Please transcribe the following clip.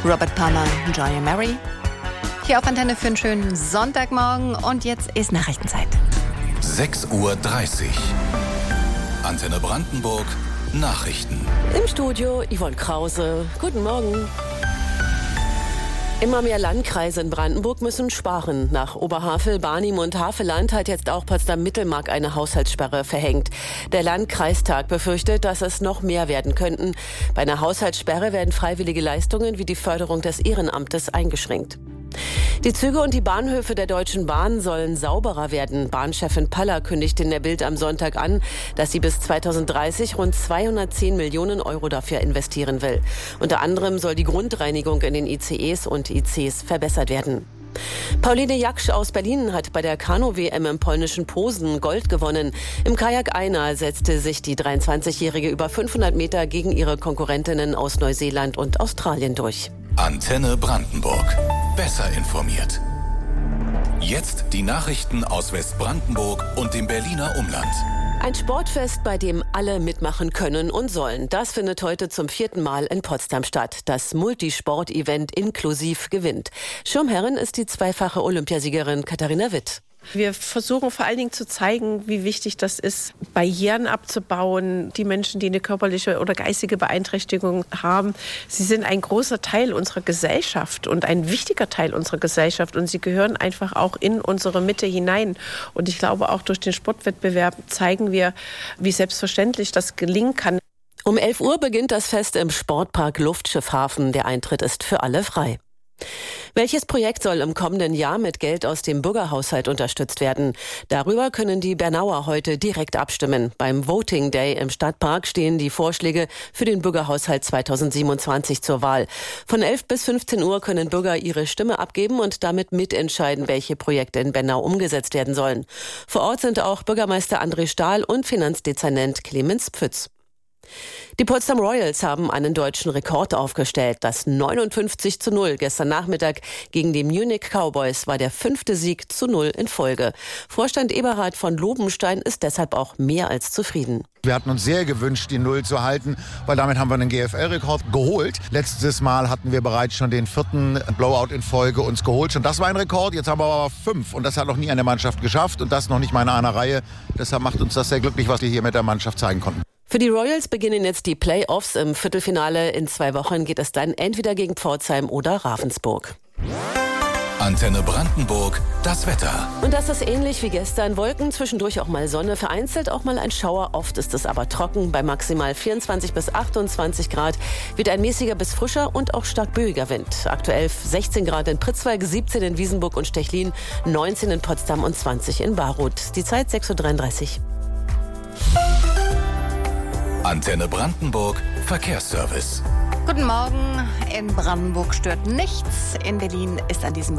Robert Palmer, Joy Mary. Hier auf Antenne für einen schönen Sonntagmorgen und jetzt ist Nachrichtenzeit. 6:30 Uhr. Antenne Brandenburg, Nachrichten. Im Studio Yvonne Krause. Guten Morgen. Immer mehr Landkreise in Brandenburg müssen sparen. Nach Oberhavel, Barnim und Havelland hat jetzt auch Potsdam-Mittelmark eine Haushaltssperre verhängt. Der Landkreistag befürchtet, dass es noch mehr werden könnten. Bei einer Haushaltssperre werden freiwillige Leistungen wie die Förderung des Ehrenamtes eingeschränkt. Die Züge und die Bahnhöfe der Deutschen Bahn sollen sauberer werden. Bahnchefin Paller kündigte in der Bild am Sonntag an, dass sie bis 2030 rund 210 Millionen Euro dafür investieren will. Unter anderem soll die Grundreinigung in den ICEs und ICs verbessert werden. Pauline Jaksch aus Berlin hat bei der Kanu-WM im polnischen Posen Gold gewonnen. Im Kajak Einer setzte sich die 23-Jährige über 500 Meter gegen ihre Konkurrentinnen aus Neuseeland und Australien durch. Antenne Brandenburg. Besser informiert. Jetzt die Nachrichten aus Westbrandenburg und dem Berliner Umland. Ein Sportfest, bei dem alle mitmachen können und sollen. Das findet heute zum 4. Mal in Potsdam statt. Das Multisport-Event inklusiv gewinnt. Schirmherrin ist die zweifache Olympiasiegerin Katharina Witt. Wir versuchen vor allen Dingen zu zeigen, wie wichtig das ist, Barrieren abzubauen. Die Menschen, die eine körperliche oder geistige Beeinträchtigung haben, sie sind ein großer Teil unserer Gesellschaft und ein wichtiger Teil unserer Gesellschaft. Und sie gehören einfach auch in unsere Mitte hinein. Und ich glaube, auch durch den Sportwettbewerb zeigen wir, wie selbstverständlich das gelingen kann. Um 11 Uhr beginnt das Fest im Sportpark Luftschiffhafen. Der Eintritt ist für alle frei. Welches Projekt soll im kommenden Jahr mit Geld aus dem Bürgerhaushalt unterstützt werden? Darüber können die Bernauer heute direkt abstimmen. Beim Voting Day im Stadtpark stehen die Vorschläge für den Bürgerhaushalt 2027 zur Wahl. Von 11 bis 15 Uhr können Bürger ihre Stimme abgeben und damit mitentscheiden, welche Projekte in Bernau umgesetzt werden sollen. Vor Ort sind auch Bürgermeister André Stahl und Finanzdezernent Clemens Pfütz. Die Potsdam Royals haben einen deutschen Rekord aufgestellt. Das 59:0 gestern Nachmittag gegen die Munich Cowboys war der 5. Sieg zu 0 in Folge. Vorstand Eberhard von Lobenstein ist deshalb auch mehr als zufrieden. Wir hatten uns sehr gewünscht, die 0 zu halten, weil damit haben wir einen GFL-Rekord geholt. Letztes Mal hatten wir bereits schon den 4. Blowout in Folge uns geholt. Und das war ein Rekord, jetzt haben wir aber 5. Und das hat noch nie eine Mannschaft geschafft und das noch nicht mal in einer Reihe. Deshalb macht uns das sehr glücklich, was wir hier mit der Mannschaft zeigen konnten. Für die Royals beginnen jetzt die Playoffs. Im Viertelfinale in 2 Wochen geht es dann entweder gegen Pforzheim oder Ravensburg. Antenne Brandenburg, das Wetter. Und das ist ähnlich wie gestern. Wolken, zwischendurch auch mal Sonne, vereinzelt auch mal ein Schauer. Oft ist es aber trocken. Bei maximal 24 bis 28 Grad wird ein mäßiger bis frischer und auch stark böiger Wind. Aktuell 16 Grad in Pritzwalk, 17 in Wiesenburg und Stechlin, 19 in Potsdam und 20 in Baruth. Die Zeit 6:33 Uhr. Antenne Brandenburg, Verkehrsservice. Guten Morgen. In Brandenburg stört nichts. In Berlin ist an diesem